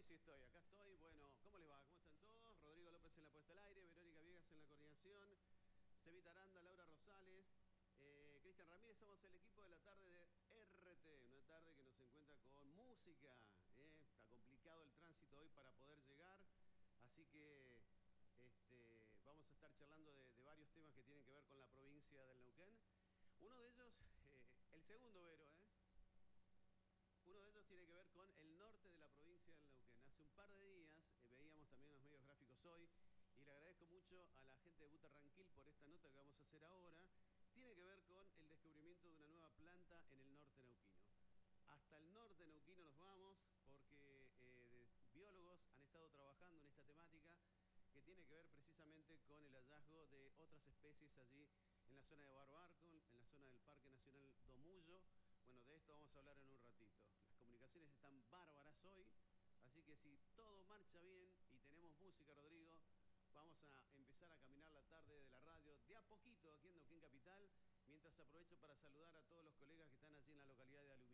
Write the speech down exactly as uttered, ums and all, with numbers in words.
sí estoy, acá estoy. Bueno, ¿cómo les va? ¿Cómo están todos? Rodrigo López en la puesta al aire, Verónica Viegas en la coordinación, Cevita Aranda, Laura Rosales, eh, Cristian Ramírez. Somos el equipo de la tarde de R T, una tarde que nos encuentra con música. ¿eh? Está complicado el tránsito hoy para poder llegar, así que este, vamos a estar charlando de, de varios temas que tienen que ver con la provincia del Neuquén. Uno de ellos, eh, el segundo, Vero, ¿eh? Uno de ellos tiene que ver con el norte de la provincia del Neuquén. Hace un par de días eh, veíamos también los medios gráficos hoy y le agradezco mucho a la gente de Butarranquil por esta nota que vamos a hacer ahora. Tiene que ver con el descubrimiento de una nueva planta en el norte neuquino. Hasta el norte neuquino nos vamos porque eh, biólogos han estado trabajando en esta temática que tiene que ver precisamente con el hallazgo de otras especies allí en la zona de Barbarco, en la zona del Parque Nacional Domullo. Bueno, de esto vamos a hablar en un ratito. Las comunicaciones están bárbaras hoy, así que si todo marcha bien y tenemos música, Rodrigo, vamos a empezar a caminar la tarde de la radio de a poquito aquí en Neuquén Capital, mientras aprovecho para saludar a todos los colegas que están allí en la localidad de